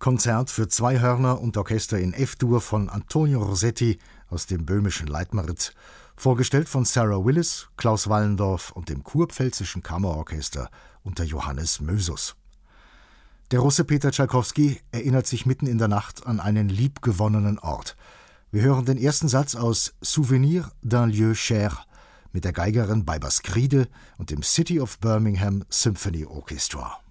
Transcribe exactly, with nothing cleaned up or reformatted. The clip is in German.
Konzert für zwei Hörner und Orchester in F-Dur von Antonio Rossetti aus dem böhmischen Leitmeritz, vorgestellt von Sarah Willis, Klaus Wallendorf und dem Kurpfälzischen Kammerorchester unter Johannes Mösus. Der Russe Peter Tschaikowski erinnert sich mitten in der Nacht an einen liebgewonnenen Ort. Wir hören den ersten Satz aus Souvenir d'un lieu cher mit der Geigerin Baiba Skride und dem City of Birmingham Symphony Orchestra.